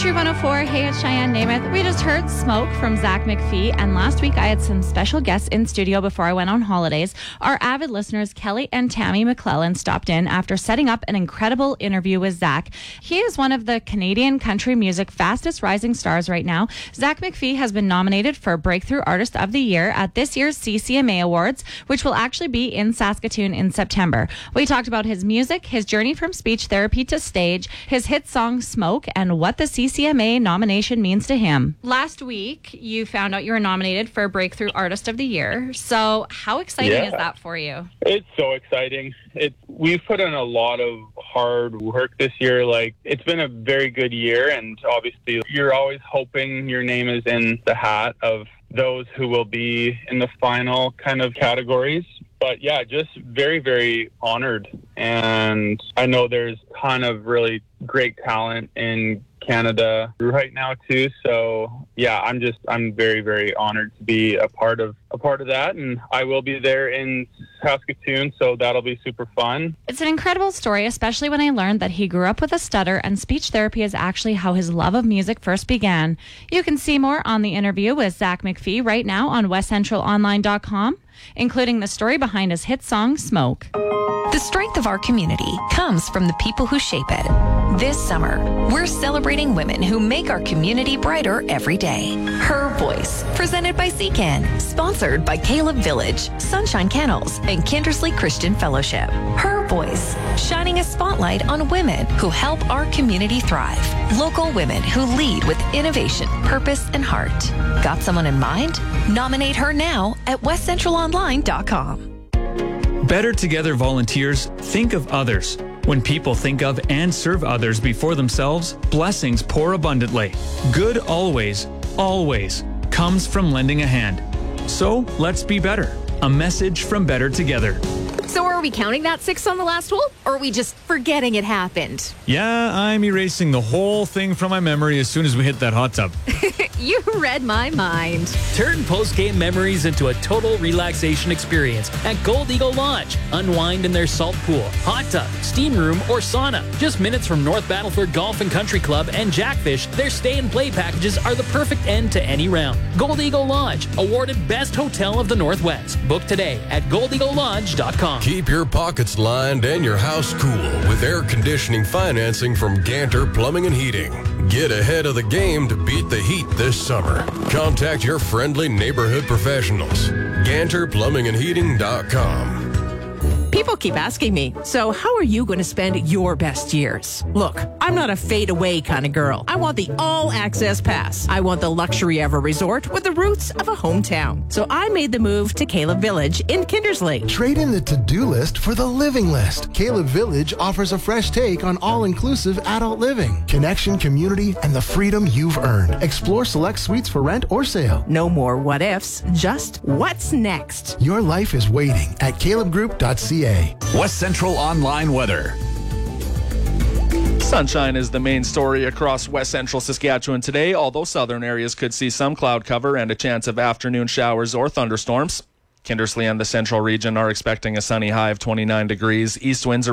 Country 104, hey, it's Cheyenne Namath. We just heard Smoke from Zach McPhee, and last week I had some special guests in studio before I went on holidays. Our avid listeners, Kelly and Tammy McClellan, stopped in after setting up an incredible interview with Zach. He is one of the Canadian country music fastest rising stars right now. Zach McPhee has been nominated for Breakthrough Artist of the Year at this year's CCMA Awards, which will actually be in Saskatoon in September. We talked about his music, his journey from speech therapy to stage, his hit song Smoke, and what the CCMA nomination means to him. Last week, you found out you were nominated for Breakthrough Artist of the Year. So how exciting is that for you? It's so exciting. We've put in a lot of hard work this year. It's been a very good year, and obviously you're always hoping your name is in the hat of those who will be in the final kind of categories. But yeah, just very, very honored. And I know there's a ton of really great talent in Canada right now too. So yeah, I'm very, very honored to be a part of that. And I will be there in Saskatoon, so that'll be super fun. It's an incredible story, especially when I learned that he grew up with a stutter and speech therapy is actually how his love of music first began. You can see more on the interview with Zach McPhee right now on westcentralonline.com, including the story behind his hit song, Smoke. The strength of our community comes from the people who shape it. This summer, we're celebrating women who make our community brighter every day. Her Voice, presented by CCAN, sponsored by Caleb Village, Sunshine Kennels, and Kindersley Christian Fellowship. Her Voice, shining a spotlight on women who help our community thrive. Local women who lead with innovation, purpose, and heart. Got someone in mind? Nominate her now at westcentralonline.com. Better Together volunteers think of others. When people think of and serve others before themselves, blessings pour abundantly. Good always, always comes from lending a hand. So let's be better. A message from Better Together. So are we counting that 6 on the last hole, or are we just forgetting it happened? Yeah, I'm erasing the whole thing from my memory as soon as we hit that hot tub. You read my mind. Turn post-game memories into a total relaxation experience at Gold Eagle Lodge. Unwind in their salt pool, hot tub, steam room, or sauna. Just minutes from North Battleford Golf and Country Club and Jackfish, their stay and play packages are the perfect end to any round. Gold Eagle Lodge, awarded Best Hotel of the Northwest. Book today at goldeaglelodge.com. Keep your pockets lined and your house cool with air conditioning financing from Ganter Plumbing and Heating. Get ahead of the game to beat the heat this summer. Contact your friendly neighborhood professionals. GanterPlumbingandHeating.com. People keep asking me, so how are you going to spend your best years? Look, I'm not a fade-away kind of girl. I want the all-access pass. I want the luxury of a resort with the roots of a hometown. So I made the move to Caleb Village in Kindersley. Trade in the to-do list for the living list. Caleb Village offers a fresh take on all-inclusive adult living, connection, community, and the freedom you've earned. Explore select suites for rent or sale. No more what-ifs, just what's next. Your life is waiting at calebgroup.ca. West Central Online weather. Sunshine is the main story across West Central Saskatchewan today, although southern areas could see some cloud cover and a chance of afternoon showers or thunderstorms. Kindersley and the central region are expecting a sunny high of 29 degrees. East winds